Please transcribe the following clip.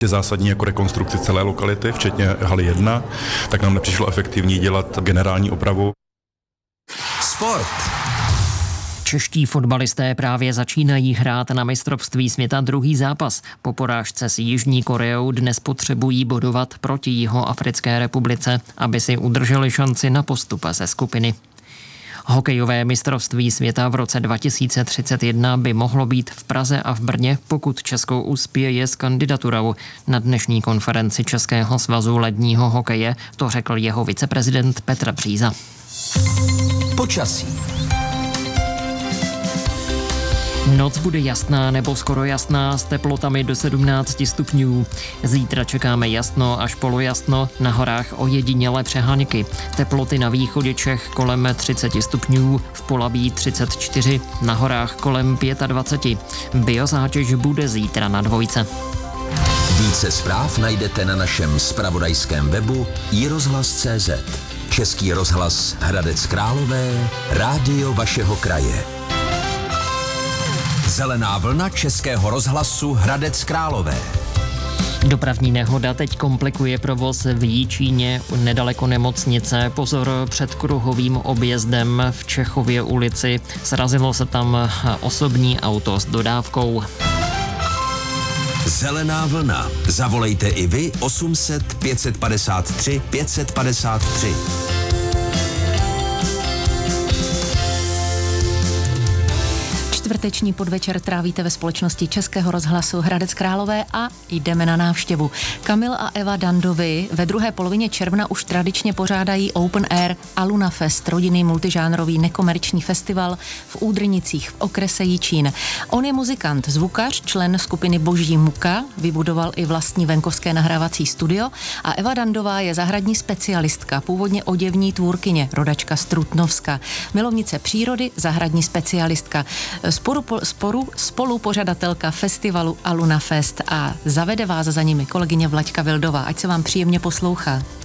je zásadní jako rekonstrukci celé lokality, včetně haly 1, tak nám nepřišlo efektivní dělat generální opravu. Sport. Čeští fotbalisté právě začínají hrát na mistrovství světa druhý zápas. Po porážce s Jižní Koreou dnes potřebují bodovat proti Jihoafrické republice, aby si udrželi šanci na postup ze skupiny. Hokejové mistrovství světa v roce 2031 by mohlo být v Praze a v Brně, pokud Česko uspěje s kandidaturou. Na dnešní konferenci Českého svazu ledního hokeje to řekl jeho viceprezident Petr Bříza. Počasí. Noc bude jasná nebo skoro jasná s teplotami do 17 stupňů. Zítra čekáme jasno až polojasno, na horách ojedinělé přeháňky. Teploty na východě Čech kolem 30 stupňů, v Polabí 34, na horách kolem 25. Biozátěž bude zítra na 2. Více zpráv najdete na našem zpravodajském webu iRozhlas.cz. Český rozhlas Hradec Králové, rádio vašeho kraje. Zelená vlna Českého rozhlasu Hradec Králové. Dopravní nehoda teď komplikuje provoz v Jičíně nedaleko nemocnice. Pozor před kruhovým objezdem v Čechově ulici. Srazilo se tam osobní auto s dodávkou. Zelená vlna. Zavolejte i vy 800 553 553. Čtvrteční podvečer trávíte ve společnosti Českého rozhlasu Hradec Králové a jdeme na návštěvu. Kamil a Eva Dandovi ve druhé polovině června už tradičně pořádají Open Air Aluna Fest, rodinný multižánrový nekomerční festival v Údrnicích v okrese Jičín. On je muzikant, zvukař, člen skupiny Boží muka, vybudoval i vlastní venkovské nahrávací studio a Eva Dandová je zahradní specialistka, původně oděvní tvůrkyně, rodačka z Trutnovska, milovnice přírody, zahradní specialistka, spolupořadatelka festivalu Aluna Fest a zavede vás za nimi kolegyně Vlaďka Vildová. Ať se vám příjemně poslouchá.